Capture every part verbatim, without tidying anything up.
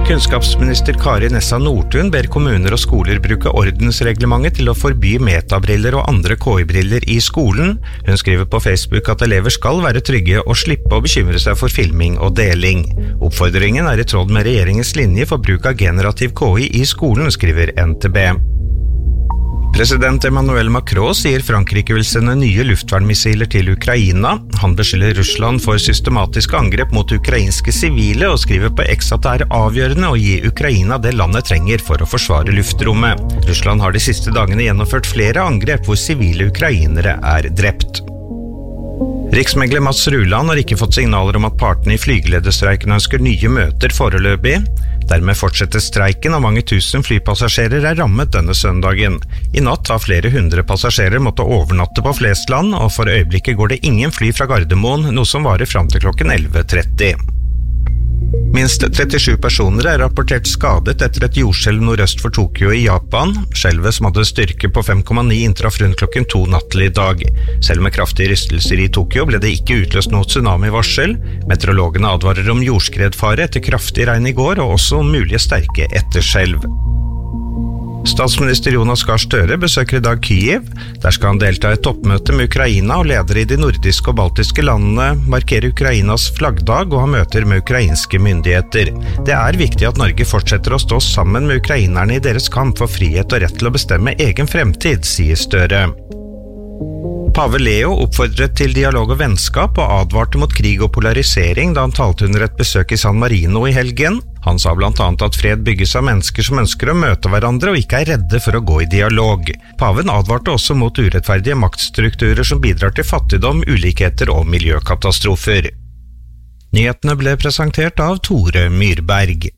Kunnskapsminister Kari Nessa Nordtun ber kommuner og skoler bruke ordensreglementet til å forby metabriller og andre K I-briller i skolen. Hun skriver på Facebook at elever skal være trygge og slippe å bekymre seg for filming og deling. Oppfordringen er i tråd med regjeringens linje for bruk av generativ K I i skolen, skriver N T B. President Emmanuel Macron sier Frankrike vil sende nye luftvernmissiler til Ukraina. Han beskylder Russland for systematiske angrep mot ukrainske sivile og skriver på X at det er avgjørende å gi Ukraina det landet trenger for å forsvare luftrommet. Russland har de siste dagene gjennomført flere angrep hvor sivile ukrainere er drept. Riksmegler Mats Ruland har ikke fått signaler om at partene i flygelederstreiken ønsker nye møter foreløpig. Dermed fortsetter streiken, og mange tusen flypassasjerer er rammet denne søndagen. I natt har flere hundre passasjerer måttet overnatte på Flesland, og for øyeblikket går det ingen fly fra Gardermoen, noe som varer fram til klokken elleve tretti. Minst trettisju personer er rapportert skadet etter et jordskjelv nordøst for Tokyo i Japan. Skjelvet, som hadde styrke på fem komma ni, inntraff rundt klokken to natt til i dag. Selv med kraftige rystelser i Tokyo ble det ikke utløst noe tsunami-varsel. Meteorologene advarer om jordskredfare etter kraftig regn i går, og også om mulige sterke etterskjelv. Statsminister Jonas Gahr Støre besøker i dag Kyiv. Der skal han delta i et toppmøte med Ukraina, og ledere i de nordiske og baltiske landene markerer Ukrainas flaggdag og har møter med ukrainske myndigheter. Det er viktig at Norge fortsetter å stå sammen med ukrainerne i deres kamp for frihet og rett til å bestemme egen fremtid, sier Støre. Pave Leo oppfordret til dialog og vennskap og advarte mot krig og polarisering da han talte under et besøk i San Marino i helgen. Han sa blant annet at fred bygges av mennesker som ønsker å møte hverandre og ikke er redde for å gå i dialog. Paven advarte også mot urettferdige maktstrukturer som bidrar til fattigdom, ulikheter og miljøkatastrofer. Nyhetene ble presentert av Tore Myrberg.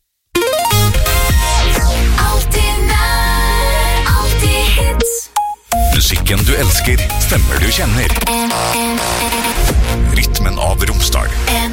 Musikken du elsker, stemmer du kjenner. Rytmen av Romsdal.